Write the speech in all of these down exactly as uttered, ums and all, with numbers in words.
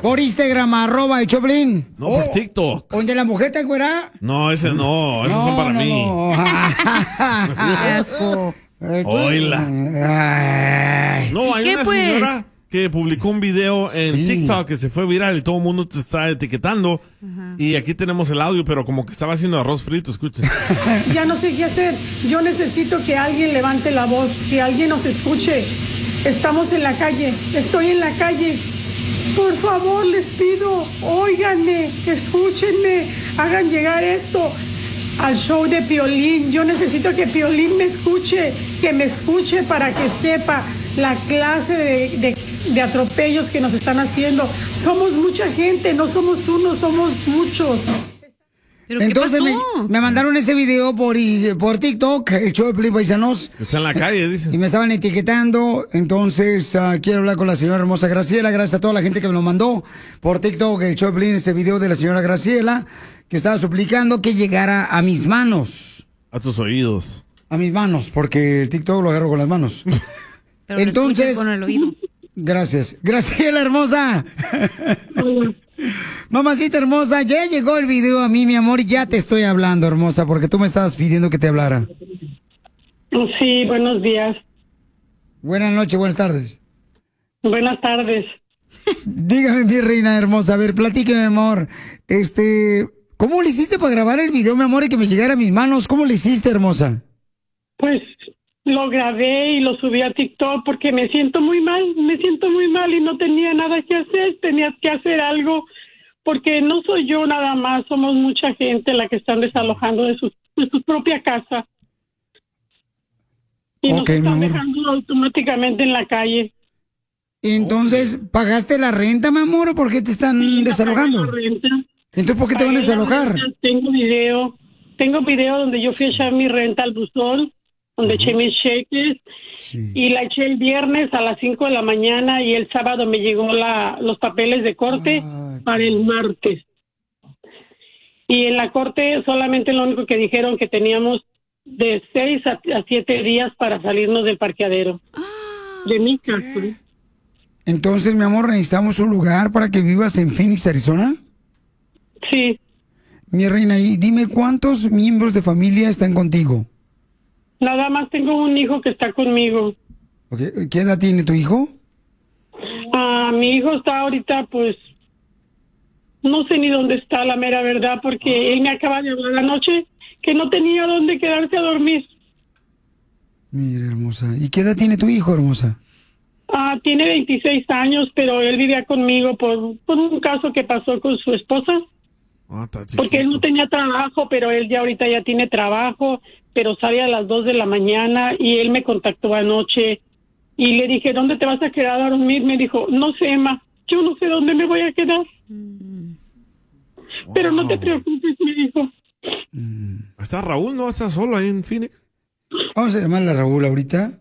Por Instagram, arroba el Choplin. No, por TikTok. ¿Donde la mujer te encuera? No, ese no, esos No, son para no, mí. no. Qué asco. Oila. No, hay qué, una pues? señora que publicó un video en Sí. TikTok que se fue viral y todo el mundo te está etiquetando. Y aquí tenemos el audio, pero como que estaba haciendo arroz frito, escuchen. Ya no sé qué hacer. Yo necesito que alguien levante la voz, que alguien nos escuche. Estamos en la calle, estoy en la calle. Por favor, les pido, óiganme, escúchenme, hagan llegar esto al show de Piolín. Yo necesito que Piolín me escuche, que me escuche para que sepa la clase de, de, de atropellos que nos están haciendo. Somos mucha gente, no somos uno, somos muchos. ¿Pero Entonces qué me, pasó? me mandaron ese video por, por TikTok, el show de Pelín Paisanos. Está en la calle, dice. Y me estaban etiquetando, entonces uh, quiero hablar con la señora hermosa Graciela. Gracias a toda la gente que me lo mandó por TikTok, el show de Pelín, ese video de la señora Graciela, que estaba suplicando que llegara a mis manos. A tus oídos. A mis manos, porque el TikTok lo agarro con las manos. Pero lo Entonces, escuchas con el oído. Gracias. Graciela hermosa. Mamacita hermosa, ya llegó el video a mí, mi amor, y ya te estoy hablando, hermosa, porque tú me estabas pidiendo que te hablara. Sí, buenos días. Buenas noches, buenas tardes. Buenas tardes. Dígame, mi reina hermosa, a ver, platíqueme, amor. Este, ¿cómo le hiciste para grabar el video, mi amor, y que me llegara a mis manos? ¿Cómo le hiciste, hermosa? Pues lo grabé y lo subí a TikTok porque me siento muy mal, me siento muy mal y no tenía nada que hacer, tenía que hacer algo porque no soy yo nada más, somos mucha gente la que están desalojando de su, de su propia casa y Ok, nos mi están amor. dejando automáticamente en la calle. Entonces, ¿pagaste la renta, mi amor, o por qué te están Sí, desalojando? pagué la renta. Entonces, ¿por qué te van a Pagué la desalojar? renta, Tengo video, tengo video donde yo fui a echar mi renta al buzón, donde eché mis cheques. Sí. Y la eché el viernes a las cinco de la mañana y el sábado me llegó la, los papeles de corte Ay. para el martes. Y en la corte solamente lo único que dijeron que teníamos de seis a, a siete días para salirnos del parqueadero. De mi casa. Entonces, mi amor, necesitamos un lugar para que vivas en Phoenix, Arizona. Sí, Mi reina, y dime cuántos miembros de familia están contigo. nada más tengo un hijo que está conmigo. Ok, ¿qué edad tiene tu hijo? Ah, mi hijo está ahorita, pues, no sé ni dónde está la mera verdad, porque él me acaba de hablar anoche que no tenía dónde quedarse a dormir. Mira, hermosa. ¿Y qué edad tiene tu hijo, hermosa? Ah, tiene veintiséis años, pero él vivía conmigo por, por un caso que pasó con su esposa, Ah, está porque él no chiquito. tenía trabajo, pero él ya ahorita ya tiene trabajo, pero sale a las dos de la mañana y él me contactó anoche y le dije, ¿dónde te vas a quedar a dormir? Me dijo, no sé, Emma, yo no sé dónde me voy a quedar. Pero no te Wow. preocupes, me dijo. Está Raúl, ¿no? Está solo ahí en Phoenix. Vamos a llamarle a Raúl ahorita.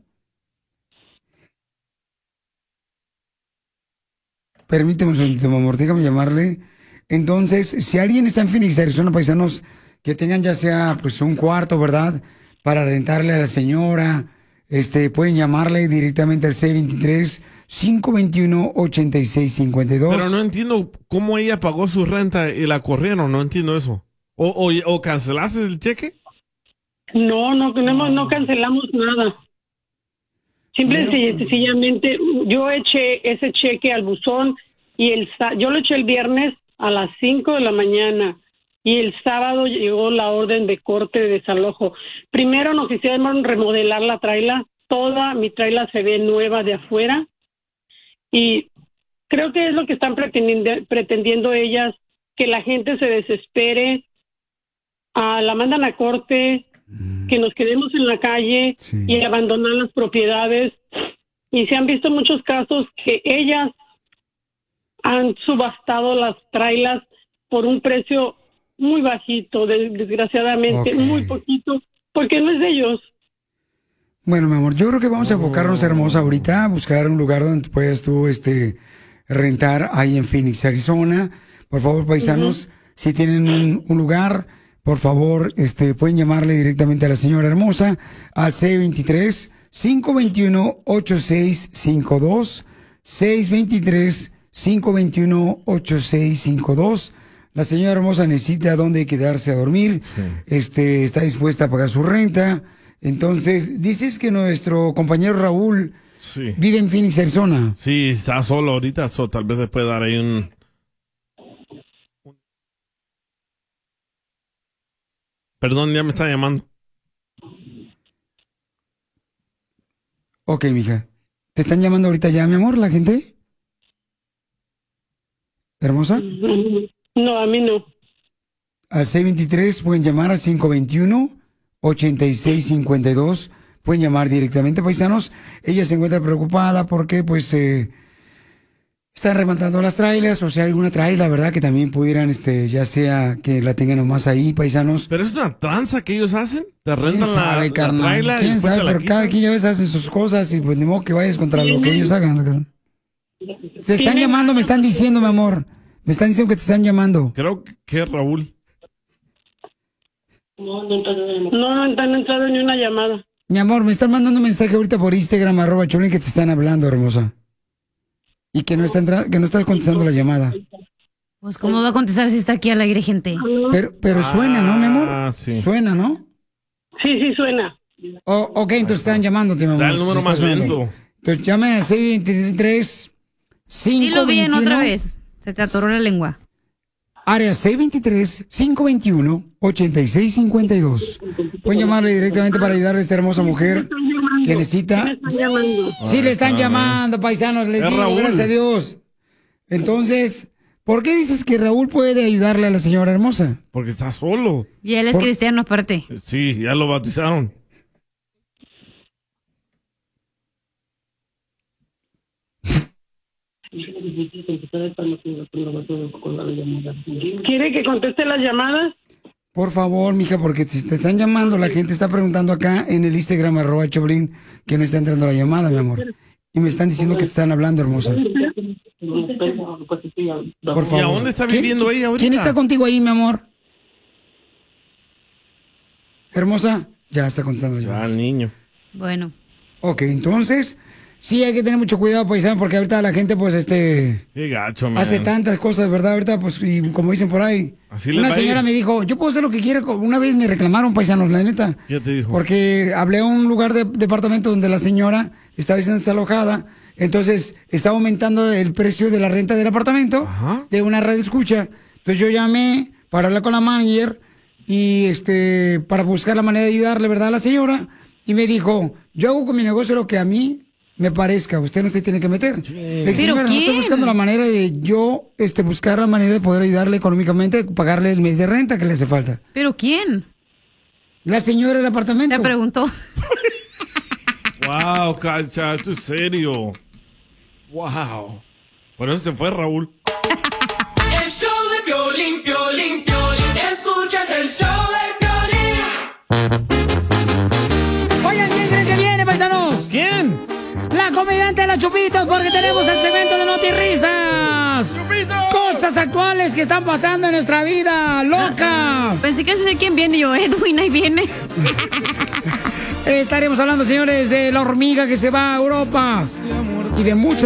Permíteme un segundito, mi amor, déjame llamarle. Entonces, si alguien está en Phoenix, Arizona, paisanos, que tengan ya sea pues un cuarto, ¿verdad? Para rentarle a la señora, este, pueden llamarle directamente al seis veintitrés, cinco veintiuno, ochenta y seis cincuenta y dos. Pero no entiendo cómo ella pagó su renta y la corrieron, no entiendo eso. ¿O, o, o cancelaste el cheque? No, no, no, hemos- no cancelamos nada. Simple y sencillamente, yo eché ese cheque al buzón y el sa- yo lo eché el viernes a las cinco de la mañana y el sábado llegó la orden de corte de desalojo. Primero nos hicieron remodelar la traila, toda mi traila se ve nueva de afuera y creo que es lo que están pretendiendo, pretendiendo ellas, que la gente se desespere, ah, la mandan a corte, que nos quedemos en la calle Sí. y abandonar las propiedades. Y se han visto muchos casos que ellas han subastado las trailas por un precio muy bajito, de- desgraciadamente, Ok. muy poquito, porque no es de ellos. Bueno, mi amor, yo creo que vamos a enfocarnos, hermosa, ahorita a buscar un lugar donde puedas tú este, rentar ahí en Phoenix, Arizona. Por favor, paisanos, si tienen un, un lugar, por favor, este, pueden llamarle directamente a la señora hermosa al seis veintitrés, cinco veintiuno, ochenta y seis cincuenta y dos, seis veintitrés, cinco dos uno, ocho seis cinco dos. La señora hermosa necesita dónde quedarse a dormir. Sí. Este, está dispuesta a pagar su renta. Entonces, dices que nuestro compañero Raúl Sí. vive en Phoenix, Arizona. Sí, está solo ahorita, so, tal vez le puede dar ahí un... Perdón, ya me está llamando. Ok, mija. ¿Te están llamando ahorita ya, mi amor, la gente? ¿Hermosa? No, a mí no. Al seis veintitrés pueden llamar al cinco dos uno, ocho seis cinco dos. Pueden llamar directamente, paisanos. Ella se encuentra preocupada porque, pues, eh, están rematando las trailers, o sea, alguna trailer, ¿verdad? Que también pudieran, este, ya sea que la tengan nomás ahí, paisanos. ¿Pero es una tranza que ellos hacen? ¿Te ¿Quién rentan la, sabe, la carnal? trailer y ¿Quién después sabe? te la Pero cada quitan? quien ya ves hace sus cosas y pues ni modo que vayas contra lo que ellos hagan. carnal. Te están Sí, llamando, me están sí. diciendo, mi amor. Me están diciendo que te están llamando. Creo que es Raúl. No, no, no han entrado ni una llamada. Mi amor, me están mandando un mensaje ahorita por Instagram, arroba Choplin, que te están hablando, hermosa. Y que no está entra- que no estás contestando la llamada. Pues, ¿cómo va a contestar si está aquí al aire, gente? Pero, pero suena, ¿no, mi amor? Ah, sí. Suena, ¿no? Sí, sí, suena. Oh, ok, entonces están llamándote, mi amor. Da el número Está más sonando. lento. Entonces llamen al seis veintitrés, cinco Dilo bien veintiuno. otra vez. Se te atoró la lengua. Área seis veintitrés, cinco veintiuno, ochenta y seis cincuenta y dos. Pueden llamarle directamente para ayudarle a esta hermosa mujer que necesita. ¿Quién están llamando? Sí, le están llamando, paisanos, les Es digo, Raúl. gracias a Dios. Entonces, ¿por qué dices que Raúl puede ayudarle a la señora hermosa? Porque está solo. Y él es Por- cristiano aparte. Sí, ya lo bautizaron. ¿Quiere que conteste las llamadas? Por favor, mija, porque si te están llamando, la gente está preguntando acá en el Instagram, arroba Choplin, que no está entrando la llamada, mi amor. Y me están diciendo que te están hablando, hermosa. Por favor. ¿Y a dónde está ¿Quién- viviendo ella ahorita? ¿Quién está contigo ahí, mi amor? Hermosa, ya está contestando la Ah, llamada. niño. Bueno. Ok, entonces, sí hay que tener mucho cuidado, paisano, porque ahorita la gente, pues, este... Qué gacho, man. hace tantas cosas, ¿verdad? Ahorita, pues, y como dicen por ahí. Así les Una va a ir. señora me dijo, yo puedo hacer lo que quiera. Una vez me reclamaron, paisanos, la neta. ¿Qué te dijo? Porque hablé a un lugar de departamento donde la señora estaba siendo desalojada. Entonces, estaba aumentando el precio de la renta del apartamento Ajá. de una red escucha. Entonces, yo llamé para hablar con la manager y este para buscar la manera de ayudarle, ¿verdad? A la señora. Y me dijo, yo hago con mi negocio lo que a mí me parezca, usted no se tiene que meter. Le dije, ¿Pero señora, no estoy quién? buscando la manera de yo este, buscar la manera de poder ayudarle económicamente, pagarle el mes de renta que le hace falta. ¿Pero quién? La señora del apartamento. Me preguntó. Wow, Cacha, esto es serio. Wow. Por eso se fue Raúl. El show de Piolín, Piolín, Piolín. Escuchas el show de Piolín. Oigan, ¿quién creen que viene, paisanos? ¿Quién? La comediante de la Chupitos, porque tenemos el segmento de Notirrisas. Cosas actuales que están pasando en nuestra vida, loca. Pensé que sé quién viene. Yo, Edwin, ahí viene. Estaremos hablando, señores, de la hormiga que se va a Europa y de muchas